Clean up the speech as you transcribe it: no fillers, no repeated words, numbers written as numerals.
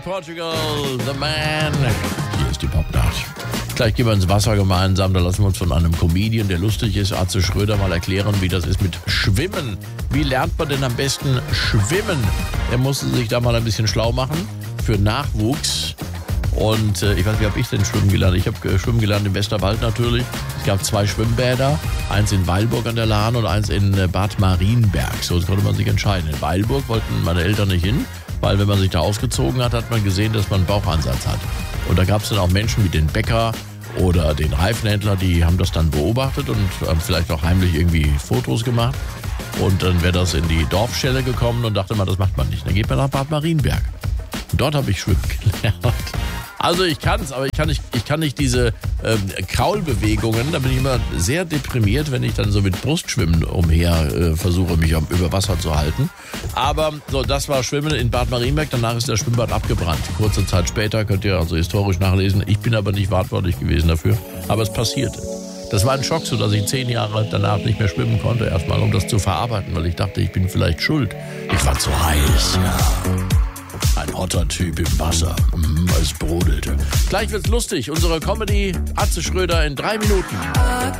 Portugal, the man. Hier ist die Popnacht. Gleich gehen wir ins Wasser gemeinsam. Da lassen wir uns von einem Comedian, der lustig ist, Atze Schröder, mal erklären, wie das ist mit Schwimmen. Wie lernt man denn am besten schwimmen? Er musste sich da mal ein bisschen schlau machen für Nachwuchs. Und ich weiß nicht, wie habe ich denn schwimmen gelernt? Ich habe schwimmen gelernt im Westerwald natürlich. Es gab 2 Schwimmbäder, eins in Weilburg an der Lahn und eins in Bad Marienberg. So konnte man sich entscheiden. In Weilburg wollten meine Eltern nicht hin, weil wenn man sich da ausgezogen hat, hat man gesehen, dass man einen Bauchansatz hat. Und da gab es dann auch Menschen wie den Bäcker oder den Reifenhändler, die haben das dann beobachtet und haben vielleicht auch heimlich irgendwie Fotos gemacht. Und dann wäre das in die Dorfstelle gekommen und dachte man, das macht man nicht. Dann geht man nach Bad Marienberg. Und dort habe ich schwimmen gelernt. Also ich kann es, aber ich kann nicht diese Kraulbewegungen. Da bin ich immer sehr deprimiert, wenn ich dann so mit Brustschwimmen umher versuche, mich über Wasser zu halten. Aber so, das war Schwimmen in Bad Marienberg. Danach ist das Schwimmbad abgebrannt. Kurze Zeit später, könnt ihr also historisch nachlesen. Ich bin aber nicht verantwortlich gewesen dafür. Aber es passierte. Das war ein Schock, so dass ich 10 Jahre danach nicht mehr schwimmen konnte. Erstmal, um das zu verarbeiten, weil ich dachte, ich bin vielleicht schuld. Ich war zu heiß, ja. Ein hotter Typ im Wasser. Es brodelte. Gleich wird's lustig. Unsere Comedy Atze Schröder in 3 Minuten.